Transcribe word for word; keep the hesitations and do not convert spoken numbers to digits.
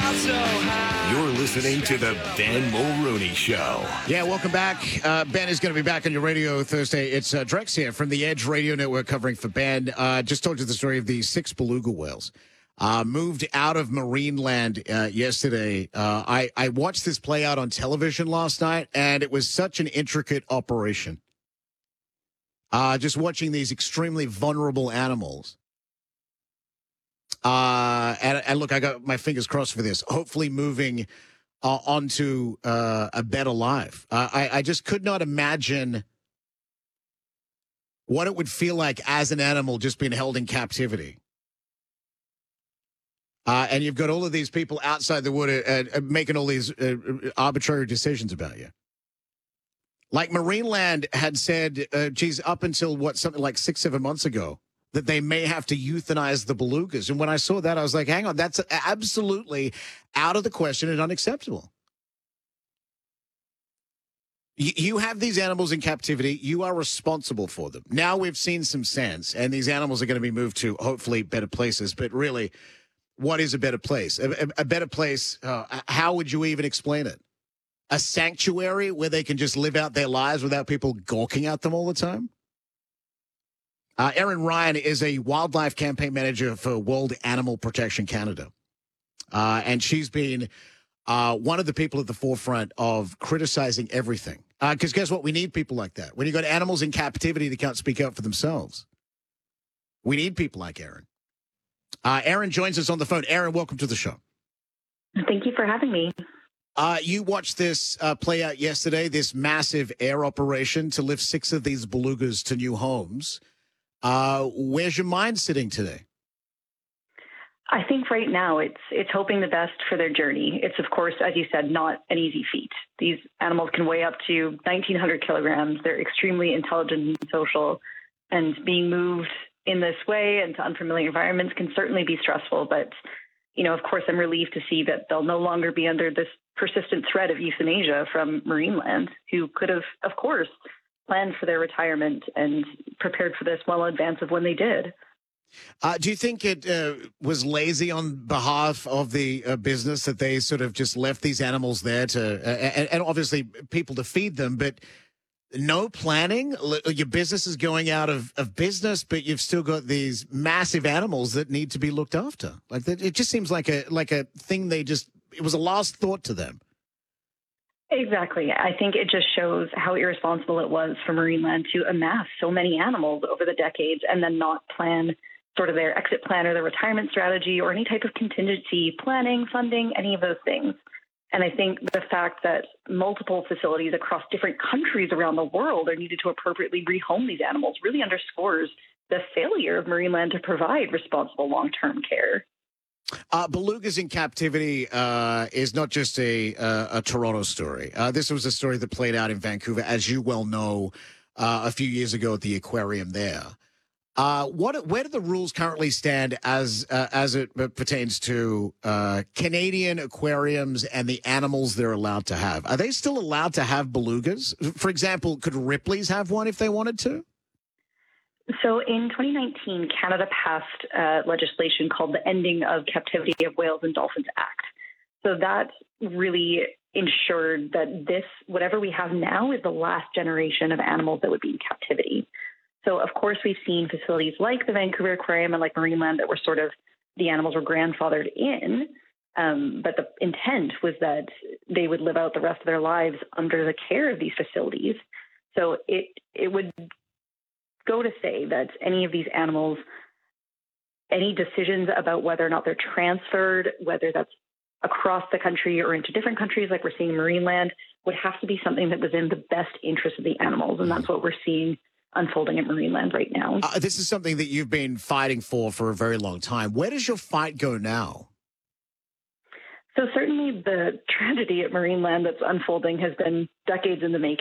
You're listening to the Ben Mulrooney Show. Yeah, welcome back. Uh, Ben is going to be back on your radio Thursday. It's uh, Drex here from the Edge Radio Network covering for Ben. Uh, just told you the story of the six beluga whales. Uh, moved out of Marineland uh, yesterday. Uh, I, I watched this play out on television last night, and it was such an intricate operation. Uh, just watching these extremely vulnerable animals. Uh, and, and look, I got my fingers crossed for this. Hopefully moving uh, onto uh, a better life. Uh, I, I just could not imagine what it would feel like as an animal just being held in captivity. Uh, and you've got all of these people outside the water uh, uh, making all these uh, arbitrary decisions about you. Like Marineland had said, uh, geez, up until what, something like six, seven months ago, that they may have to euthanize the belugas. And when I saw that, I was like, hang on, that's absolutely out of the question and unacceptable. You, you have these animals in captivity. You are responsible for them. Now we've seen some sense, and these animals are going to be moved to hopefully better places. But really, what is a better place? A, a, a better place, uh, how would you even explain it? A sanctuary where they can just live out their lives without people gawking at them all the time? Uh, Erin Ryan is a wildlife campaign manager for World Animal Protection Canada. Uh, and she's been uh, one of the people at the forefront of criticizing everything. Because uh, guess what? We need people like that. When you've got animals in captivity that can't speak up for themselves, we need people like Erin. Uh, Erin joins us on the phone. Erin, welcome to the show. Thank you for having me. Uh, you watched this uh, play out yesterday, this massive air operation to lift six of these belugas to new homes. Uh, where's your mind sitting today? I think right now it's it's hoping the best for their journey. It's, of course, as you said, not an easy feat. These animals can weigh up to nineteen hundred kilograms. They're extremely intelligent and social, and being moved in this way into unfamiliar environments can certainly be stressful. But, you know, of course, I'm relieved to see that they'll no longer be under this persistent threat of euthanasia from Marineland, who could have, of course, planned for their retirement and prepared for this well in advance of when they did. Uh, do you think it uh, was lazy on behalf of the uh, business that they sort of just left these animals there to, uh, and, and obviously people to feed them, but no planning? Your business is going out of, of business, but you've still got these massive animals that need to be looked after. Like that, it just seems like a like a thing they just, it was a last thought to them. Exactly. I think it just shows how irresponsible it was for Marineland to amass so many animals over the decades and then not plan sort of their exit plan or their retirement strategy or any type of contingency planning, funding, any of those things. And I think the fact that multiple facilities across different countries around the world are needed to appropriately rehome these animals really underscores the failure of Marineland to provide responsible long-term care. Uh, belugas in captivity uh, is not just a, uh, a Toronto story. Uh, this was a story that played out in Vancouver, as you well know, uh, a few years ago at the aquarium there. Uh, what, where do the rules currently stand as uh, as it pertains to uh, Canadian aquariums and the animals they're allowed to have? Are they still allowed to have belugas? For example, could Ripley's have one if they wanted to? So in twenty nineteen, Canada passed uh, legislation called the Ending of Captivity of Whales and Dolphins Act. So that really ensured that this, whatever we have now, is the last generation of animals that would be in captivity. So, of course, we've seen facilities like the Vancouver Aquarium and like Marineland that were sort of, the animals were grandfathered in. Um, but the intent was that they would live out the rest of their lives under the care of these facilities. So it it would go to say that any of these animals, any decisions about whether or not they're transferred, whether that's across the country or into different countries like we're seeing in Marineland, would have to be something that was in the best interest of the animals. And that's what we're seeing unfolding at Marineland right now. Uh, this is something that you've been fighting for for a very long time. Where does your fight go now? So certainly the tragedy at Marineland that's unfolding has been decades in the making.